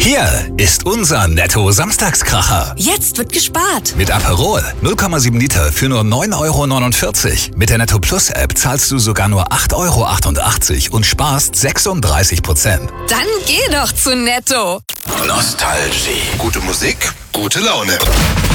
Hier ist unser Netto-Samstagskracher. Jetzt wird gespart. Mit Aperol 0,7 Liter für nur 9,49 €. Mit der Netto Plus App zahlst du sogar nur 8,88 € und sparst 36%. Dann geh doch zu Netto. Nostalgie. Gute Musik, gute Laune.